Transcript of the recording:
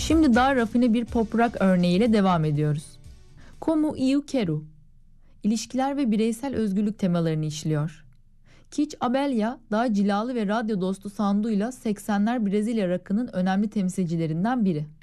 Şimdi daha rafine bir pop rock örneğiyle devam ediyoruz. Como Eu Quero, ilişkiler ve bireysel özgürlük temalarını işliyor. Kich Abelha daha cilalı ve radyo dostu sound'uyla 80'ler Brezilya rock'ının önemli temsilcilerinden biri.